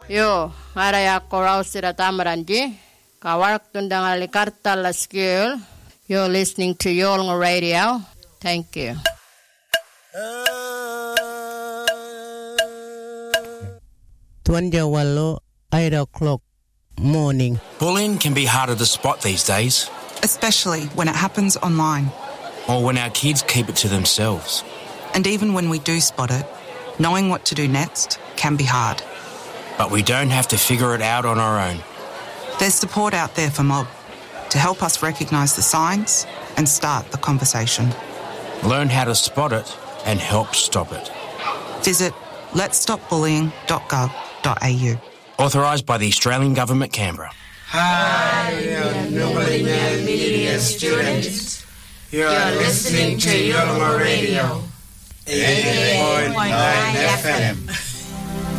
Yo, araya korausira tamaranji. Kawarak tundang alikarta la skill. You're listening to Yolnga Radio. Thank you. Tuanjawalo 8 o'clock morning. Bullying can be harder to spot these days. Especially when it happens online. Or when our kids keep it to themselves. And even when we do spot it, knowing what to do next can be hard. But we don't have to figure it out on our own. There's support out there for Mob to help us recognise the signs and start the conversation. Learn how to spot it and help stop it. Visit letsstopbullying.gov.au. Authorised by the Australian Government, Canberra. Hi, Newman Media students. You're listening to Yolnga Radio, 88.9 FM.